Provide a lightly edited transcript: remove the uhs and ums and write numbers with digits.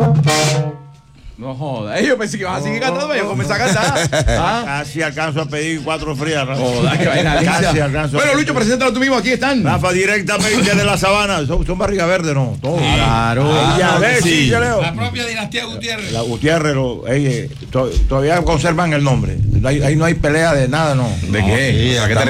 No joda. Yo pensé que ibas a seguir cantando, yo comencé a cantar. Casi alcanzo a pedir 4 frías, Rafa. Joda, qué vaina. Casi alcanzo. Bueno, Lucho, preséntalo tú mismo. Aquí están. Rafa, directamente de la sabana. Son barriga verde, ¿no? Todos. Claro. Ya ves, sí, ya leo. La propia dinastía Gutiérrez. La Gutiérrez, todavía conservan el nombre. Ahí no hay pelea de nada, ¿no. ¿De qué? Sí, ¿A qué te